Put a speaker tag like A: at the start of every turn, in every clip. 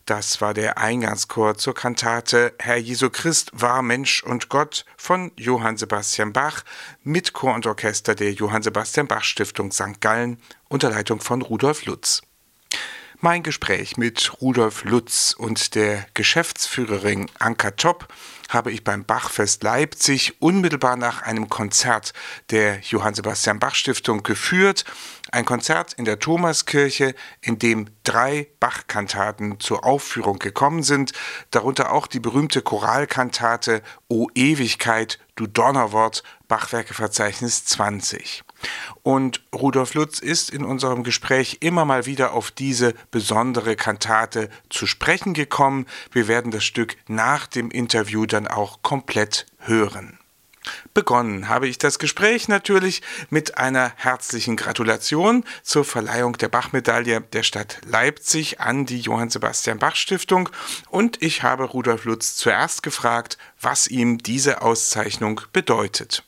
A: Das war der Eingangschor zur Kantate Herr Jesu Christ war Mensch und Gott von Johann Sebastian Bach mit Chor und Orchester der Johann Sebastian Bach Stiftung St. Gallen unter Leitung von Rudolf Lutz. Mein Gespräch mit Rudolf Lutz und der Geschäftsführerin Anka Topp habe ich beim Bachfest Leipzig unmittelbar nach einem Konzert der Johann Sebastian Bach Stiftung geführt. Ein Konzert in der Thomaskirche, in dem 3 Bach-Kantaten zur Aufführung gekommen sind, darunter auch die berühmte Choralkantate O Ewigkeit, du Donnerwort, Bachwerkeverzeichnis 20. Und Rudolf Lutz ist in unserem Gespräch immer mal wieder auf diese besondere Kantate zu sprechen gekommen. Wir werden das Stück nach dem Interview dann auch komplett hören. Begonnen habe ich das Gespräch natürlich mit einer herzlichen Gratulation zur Verleihung der Bach-Medaille der Stadt Leipzig an die Johann Sebastian Bach Stiftung und ich habe Rudolf Lutz zuerst gefragt, was ihm diese Auszeichnung bedeutet.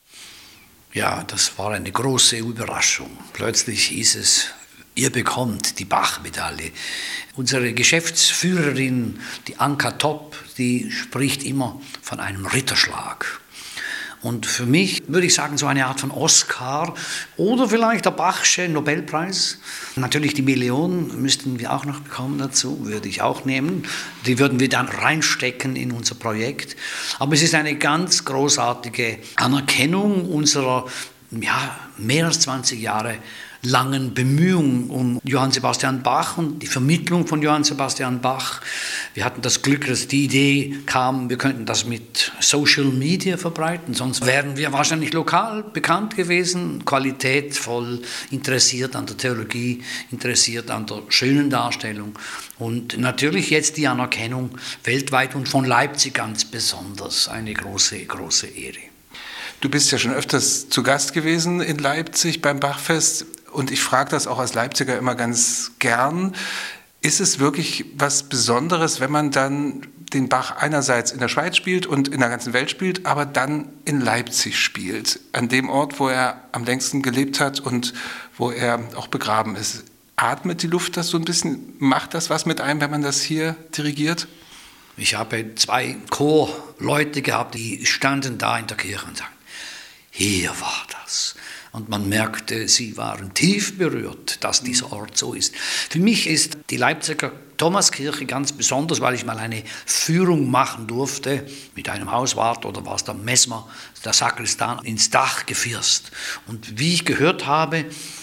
B: Ja, das war eine große Überraschung. Plötzlich hieß es, ihr bekommt die Bach-Medaille. Unsere Geschäftsführerin, die Anka Topp, die spricht immer von einem Ritterschlag. Und für mich würde ich sagen, so eine Art von Oscar oder vielleicht der Bachsche Nobelpreis. Natürlich die Million müssten wir auch noch bekommen dazu, würde ich auch nehmen. Die würden wir dann reinstecken in unser Projekt. Aber es ist eine ganz großartige Anerkennung unserer mehr als 20 Jahre langen Bemühungen um Johann Sebastian Bach und die Vermittlung von Johann Sebastian Bach. Wir hatten das Glück, dass die Idee kam, wir könnten das mit Social Media verbreiten, sonst wären wir wahrscheinlich lokal bekannt gewesen, qualitätvoll, interessiert an der Theologie, interessiert an der schönen Darstellung und natürlich jetzt die Anerkennung weltweit und von Leipzig ganz besonders, eine große, große Ehre.
A: Du bist ja schon öfters zu Gast gewesen in Leipzig beim Bachfest und ich frage das auch als Leipziger immer ganz gern. Ist es wirklich was Besonderes, wenn man dann den Bach einerseits in der Schweiz spielt und in der ganzen Welt spielt, aber dann in Leipzig spielt, an dem Ort, wo er am längsten gelebt hat und wo er auch begraben ist? Atmet die Luft das so ein bisschen? Macht das was mit einem, wenn man das hier dirigiert?
B: Ich habe 2 Chorleute gehabt, die standen da in der Kirche und sagten, hier war das. Und man merkte, sie waren tief berührt, dass dieser Ort so ist. Für mich ist die Leipziger Thomaskirche ganz besonders, weil ich mal eine Führung machen durfte mit einem Hauswart oder war es der Messmer, der Sakristan, ins Dach gefirst. Und wie ich gehört habe,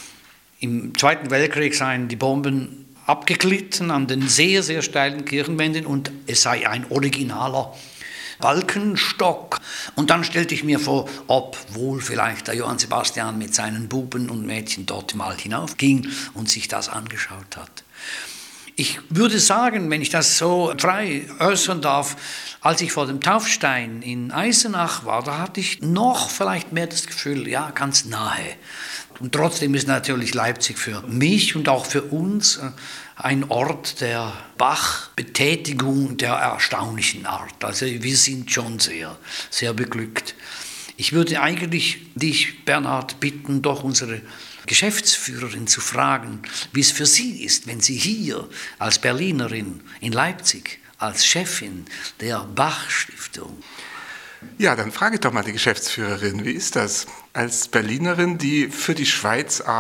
B: im Zweiten Weltkrieg seien die Bomben abgeglitten an den sehr, sehr steilen Kirchenwänden und es sei ein originaler Balkenstock. Und dann stellte ich mir vor, ob wohl vielleicht der Johann Sebastian mit seinen Buben und Mädchen dort mal hinaufging und sich das angeschaut hat. Ich würde sagen, wenn ich das so frei äußern darf, als ich vor dem Taufstein in Eisenach war, da hatte ich noch vielleicht mehr das Gefühl, ja, ganz nahe. Und trotzdem ist natürlich Leipzig für mich und auch für uns ein Ort der Bach-Betätigung der erstaunlichen Art. Also wir sind schon sehr, sehr beglückt. Ich würde eigentlich dich, Bernhard, bitten, doch unsere Geschäftsführerin zu fragen, wie es für sie ist, wenn sie hier als Berlinerin in Leipzig, als Chefin der Bach-Stiftung.
A: Ja, dann frage ich doch mal die Geschäftsführerin, wie ist das als Berlinerin, die für die Schweiz